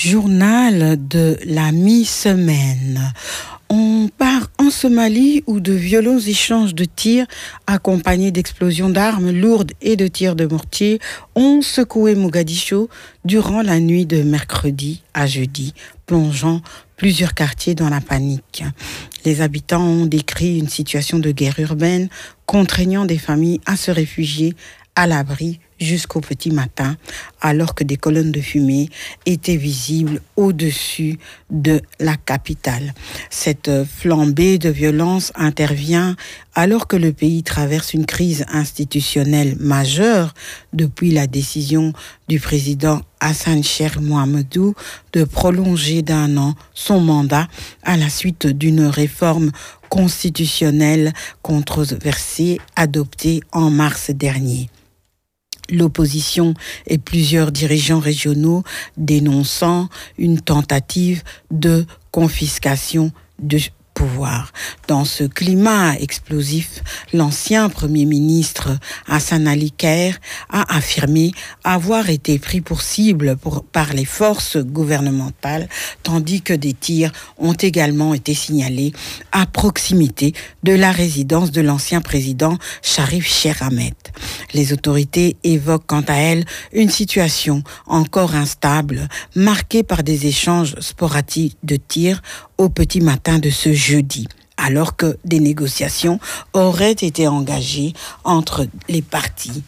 Journal de la mi-semaine. On part en Somalie où de violents échanges de tirs accompagnés d'explosions d'armes lourdes et de tirs de mortier ont secoué Mogadiscio durant la nuit de mercredi à jeudi, plongeant plusieurs quartiers dans la panique. Les habitants ont décrit une situation de guerre urbaine contraignant des familles à se réfugier à l'abri jusqu'au petit matin, alors que des colonnes de fumée étaient visibles au-dessus de la capitale. Cette flambée de violence intervient alors que le pays traverse une crise institutionnelle majeure depuis la décision du président Hassan Cheikh Mohamedou de prolonger d'1 an son mandat à la suite d'une réforme constitutionnelle controversée adoptée en mars dernier. L'opposition et plusieurs dirigeants régionaux dénonçant une tentative de confiscation de pouvoir. Dans ce climat explosif, l'ancien Premier ministre Hassan Ali Khair a affirmé avoir été pris pour cible par les forces gouvernementales, tandis que des tirs ont également été signalés à proximité de la résidence de l'ancien président Sharif Cheikh Ahmed. Les autorités évoquent quant à elles une situation encore instable, marquée par des échanges sporadiques de tirs au petit matin de ce jeudi, alors que des négociations auraient été engagées entre les parties.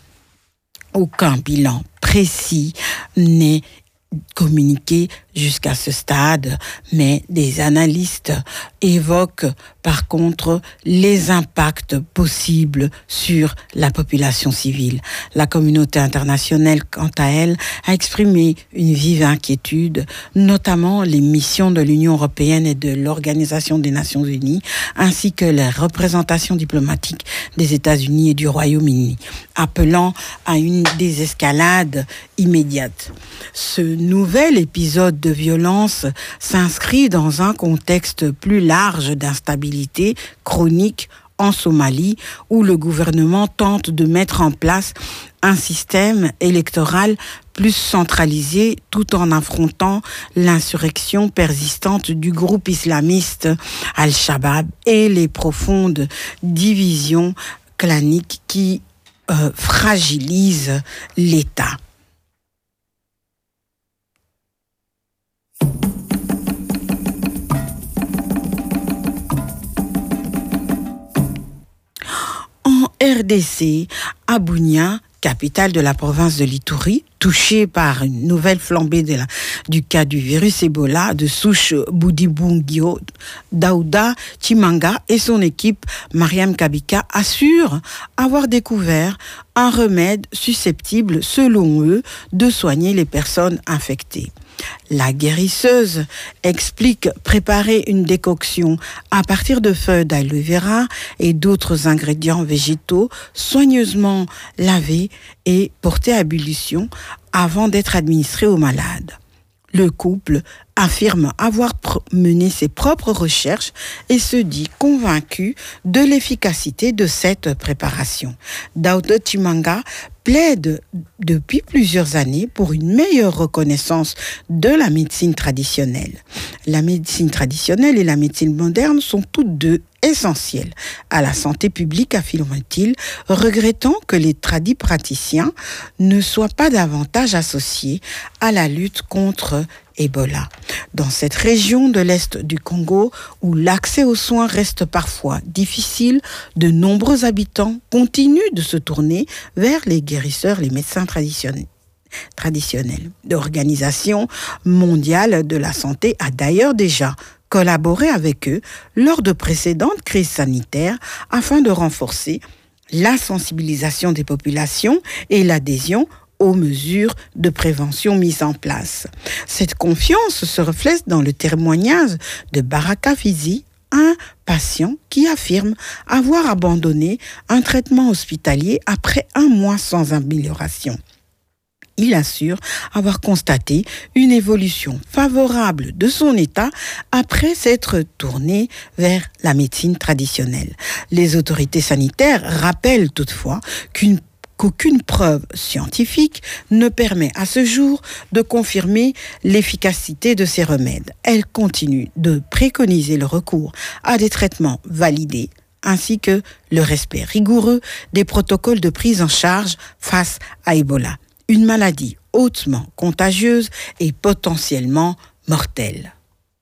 Aucun bilan précis n'est communiqué jusqu'à ce stade, mais des analystes évoquent par contre les impacts possibles sur la population civile. La communauté internationale, quant à elle, a exprimé une vive inquiétude, notamment les missions de l'Union européenne et de l'Organisation des Nations Unies, ainsi que les représentations diplomatiques des États-Unis et du Royaume-Uni, appelant à une désescalade immédiate. Ce nouvel épisode de violence s'inscrit dans un contexte plus large d'instabilité chronique en Somalie, où le gouvernement tente de mettre en place un système électoral plus centralisé tout en affrontant l'insurrection persistante du groupe islamiste Al-Shabaab et les profondes divisions claniques qui fragilisent l'État. RDC, à Bunia, capitale de la province de l'Ituri, touchée par une nouvelle flambée du cas du virus Ebola de souche Boudibungio, Daouda Chimanga et son équipe Mariam Kabika assurent avoir découvert un remède susceptible, selon eux, de soigner les personnes infectées. La guérisseuse explique préparer une décoction à partir de feuilles d'aloe vera et d'autres ingrédients végétaux soigneusement lavés et portés à ébullition avant d'être administrés aux malades. Le couple affirme avoir mené ses propres recherches et se dit convaincu de l'efficacité de cette préparation. Daouda Chimanga plaide depuis plusieurs années pour une meilleure reconnaissance de la médecine traditionnelle. La médecine traditionnelle et la médecine moderne sont toutes deux essentielles à la santé publique, affirme-t-il, regrettant que les tradis praticiens ne soient pas davantage associés à la lutte contre Ebola. Dans cette région de l'Est du Congo, où l'accès aux soins reste parfois difficile, de nombreux habitants continuent de se tourner vers les guérisseurs, les médecins traditionnels. L'Organisation mondiale de la santé a d'ailleurs déjà collaboré avec eux lors de précédentes crises sanitaires afin de renforcer la sensibilisation des populations et l'adhésion aux mesures de prévention mises en place. Cette confiance se reflète dans le témoignage de Baraka Fizi, un patient qui affirme avoir abandonné un traitement hospitalier après 1 mois sans amélioration. Il assure avoir constaté une évolution favorable de son état après s'être tourné vers la médecine traditionnelle. Les autorités sanitaires rappellent toutefois qu'une qu'aucune preuve scientifique ne permet à ce jour de confirmer l'efficacité de ces remèdes. Elle continue de préconiser le recours à des traitements validés ainsi que le respect rigoureux des protocoles de prise en charge face à Ebola, une maladie hautement contagieuse et potentiellement mortelle.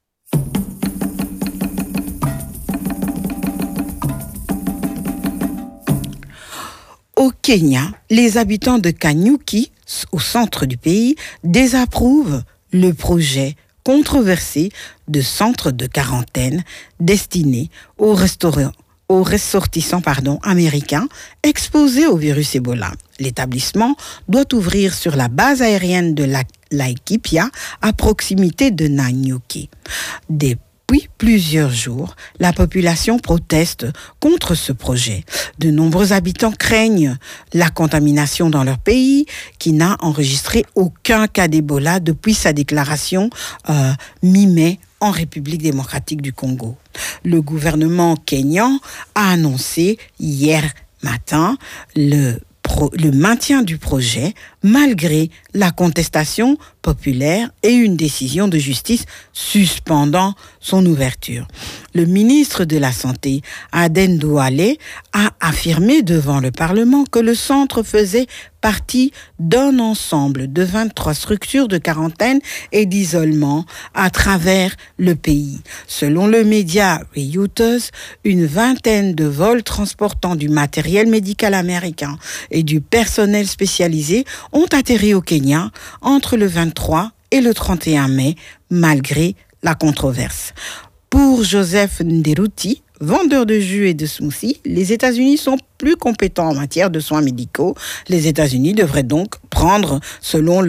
Au Kenya, les habitants de Kanyuki, au centre du pays, désapprouvent le projet controversé de centre de quarantaine destiné aux ressortissants américains exposés au virus Ebola. L'établissement doit ouvrir sur la base aérienne de Laikipia à proximité de Nanyuki. Depuis plusieurs jours, la population proteste contre ce projet. De nombreux habitants craignent la contamination dans leur pays, qui n'a enregistré aucun cas d'Ebola depuis sa déclaration mi-mai en République démocratique du Congo. Le gouvernement kényan a annoncé hier matin le maintien du projet malgré la contestation populaire et une décision de justice suspendant son ouverture. Le ministre de la Santé, Aden Douale, a affirmé devant le Parlement que le centre faisait partie d'un ensemble de 23 structures de quarantaine et d'isolement à travers le pays. Selon le média Reuters, une vingtaine de vols transportant du matériel médical américain et du personnel spécialisé ont atterri au Kenya entre le 23 et le 31 mai, malgré la controverse. Pour Joseph Nderuti, vendeur de jus et de smoothies, les États-Unis sont plus compétents en matière de soins médicaux. Les États-Unis devraient donc prendre soin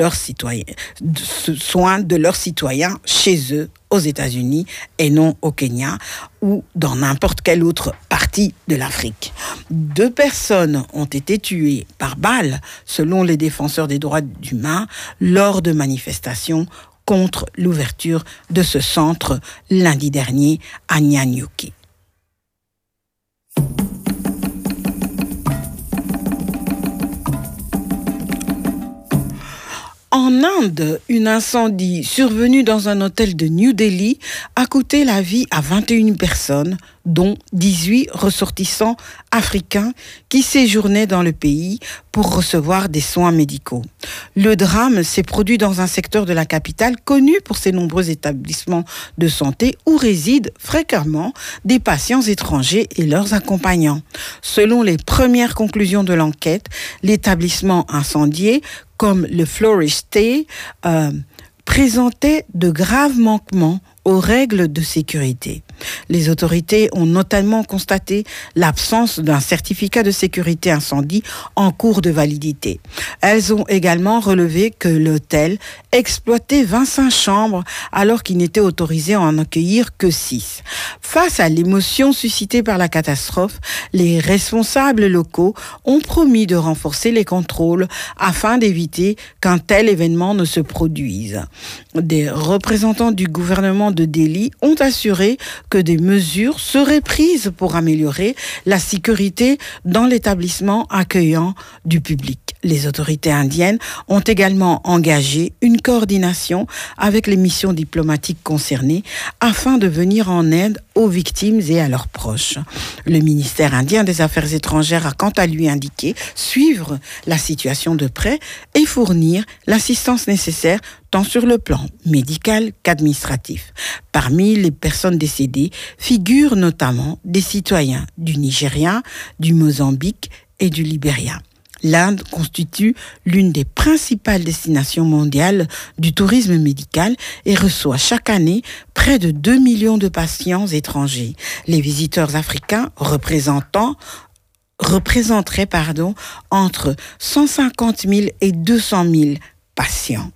de leurs citoyens chez eux, aux États-Unis, et non au Kenya ou dans n'importe quelle autre partie de l'Afrique. 2 personnes ont été tuées par balle, selon les défenseurs des droits humains, lors de manifestations contre l'ouverture de ce centre lundi dernier à Nanyuki. En Inde, un incendie survenu dans un hôtel de New Delhi a coûté la vie à 21 personnes, dont 18 ressortissants africains qui séjournaient dans le pays pour recevoir des soins médicaux. Le drame s'est produit dans un secteur de la capitale connu pour ses nombreux établissements de santé où résident fréquemment des patients étrangers et leurs accompagnants. Selon les premières conclusions de l'enquête, l'établissement incendié, comme le Flourish Stay, présentait de graves manquements aux règles de sécurité. Les autorités ont notamment constaté l'absence d'un certificat de sécurité incendie en cours de validité. Elles ont également relevé que l'hôtel exploitait 25 chambres alors qu'il n'était autorisé à en accueillir que 6. Face à l'émotion suscitée par la catastrophe, les responsables locaux ont promis de renforcer les contrôles afin d'éviter qu'un tel événement ne se produise. Des représentants du gouvernement de Delhi ont assuré que des mesures seraient prises pour améliorer la sécurité dans l'établissement accueillant du public. Les autorités indiennes ont également engagé une coordination avec les missions diplomatiques concernées afin de venir en aide aux victimes et à leurs proches. Le ministère indien des Affaires étrangères a quant à lui indiqué suivre la situation de près et fournir l'assistance nécessaire tant sur le plan médical qu'administratif. Parmi les personnes décédées figurent notamment des citoyens du Nigeria, du Mozambique et du Libéria. L'Inde constitue l'une des principales destinations mondiales du tourisme médical et reçoit chaque année près de 2 millions de patients étrangers. Les visiteurs africains représenteraient entre 150 000 et 200 000 patients.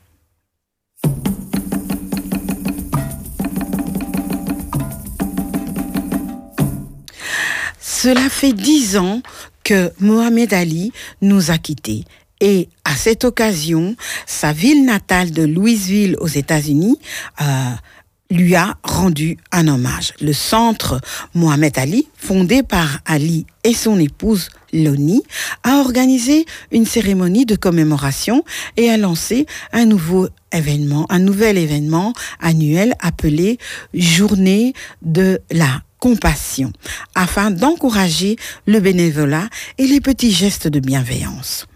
Cela fait 10 ans que Mohamed Ali nous a quittés. Et à cette occasion, sa ville natale de Louisville aux États-Unis lui a rendu un hommage. Le centre Mohamed Ali, fondé par Ali et son épouse Loni, a organisé une cérémonie de commémoration et a lancé un nouvel événement annuel appelé Journée de la compassion, afin d'encourager le bénévolat et les petits gestes de bienveillance.